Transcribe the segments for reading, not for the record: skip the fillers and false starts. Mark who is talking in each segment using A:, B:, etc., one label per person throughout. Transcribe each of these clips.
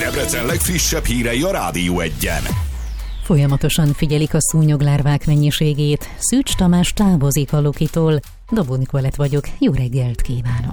A: Debrecen legfrissebb hírei a Rádió 1-en.
B: Folyamatosan figyelik a szúnyoglárvák mennyiségét. Szűcs Tamás távozik a Lokitól. Dobó Nikolett vagyok, jó reggelt kívánok!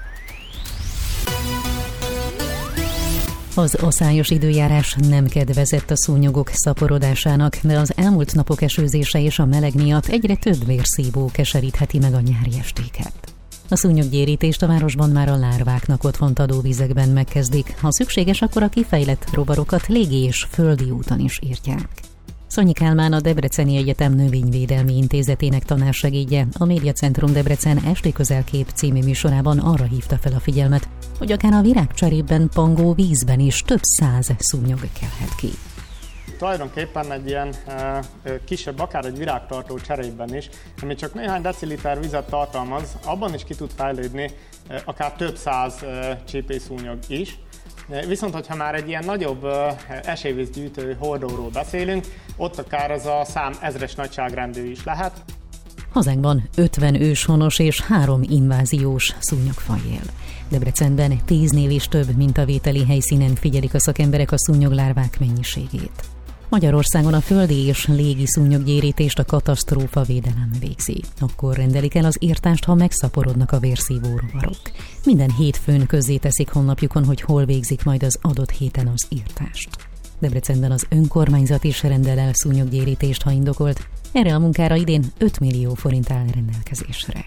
B: Az aszályos időjárás nem kedvezett a szúnyogok szaporodásának, de az elmúlt napok esőzése és a meleg miatt egyre több vérszívó keserítheti meg a nyári estéket. A szúnyoggyérítést a városban már a lárváknak otthont adó vizekben megkezdik, ha szükséges, akkor a kifejlett rovarokat légi és földi úton is írtják. Szonyi Kálmán, a Debreceni Egyetem Növényvédelmi Intézetének tanársegédje a Médiacentrum Debrecen Esti Közelkép című műsorában arra hívta fel a figyelmet, hogy akár a virágcserében pangó vízben is több 100 szúnyog kelhet ki.
C: Tulajdonképpen egy ilyen kisebb, akár egy virágtartó cserében is, ami csak néhány deciliter vizet tartalmaz, abban is ki tud fejlődni akár több 100 csípőszúnyog is. Viszont, hogyha már egy ilyen nagyobb esővízgyűjtő hordóról beszélünk, ott akár ez a szám ezres nagyságrendű is lehet.
B: Hazánkban 50 őshonos és 3 inváziós szúnyogfaj él. Debrecenben 10-nél is több mintavételi helyszínen figyelik a szakemberek a szúnyoglárvák mennyiségét. Magyarországon a földi és légi szúnyoggyérítést a katasztrófavédelem végzi. Akkor rendelik el az írtást, ha megszaporodnak a vérszívó rovarok. Minden hétfőn közzéteszik honlapjukon, hogy hol végzik majd az adott héten az írtást. Debrecenben az önkormányzat is rendel el szúnyoggyérítést, ha indokolt. Erre a munkára idén 5 millió forint áll rendelkezésre.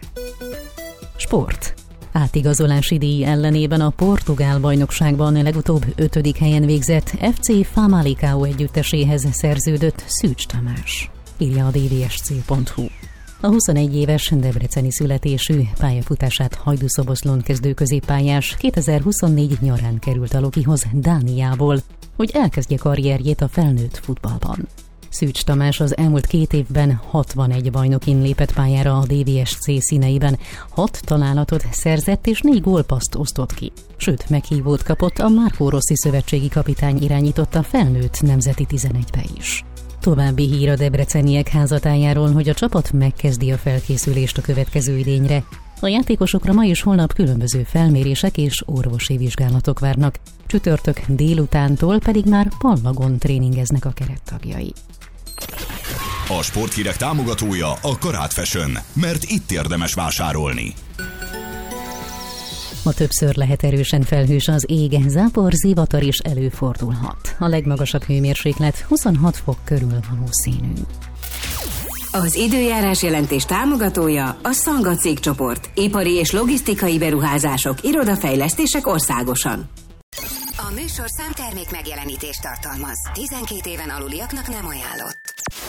B: Sport. Átigazolási díj ellenében a portugál bajnokságban legutóbb 5. helyen végzett FC Famalicão együtteséhez szerződött Szűcs Tamás, írja a dvsc.hu. A 21 éves debreceni születésű pályafutását Hajdúszoboszlón kezdő középpályás 2024 nyarán került a Lokihoz Dániából, hogy elkezdje karrierjét a felnőtt futballban. Szűcs Tamás az elmúlt 2 évben 61 bajnokin lépett pályára a DVSC színeiben, 6 találatot szerzett és 4 gólpasszt osztott ki. Sőt, meghívót kapott a Marco Rossi szövetségi kapitány irányította felnőtt nemzeti 11-be is. További hír a debreceniek házatájáról, hogy a csapat megkezdi a felkészülést a következő idényre. A játékosokra ma és holnap különböző felmérések és orvosi vizsgálatok várnak. Csütörtök délutántól pedig már Pallagon tréningeznek a kerettagjai.
A: A sporthírek támogatója a Karát Fashion, mert itt érdemes vásárolni.
B: Ma többször lehet erősen felhős az ég, zápor, zivatar is előfordulhat. A legmagasabb hőmérséklet 26 fok körül valószínű.
D: Az időjárás jelentés támogatója a Szanga cégcsoport. Ipari és logisztikai beruházások, irodafejlesztések országosan.
E: A műsorszám termék megjelenítést tartalmaz. 12 éven aluliaknak nem ajánlott.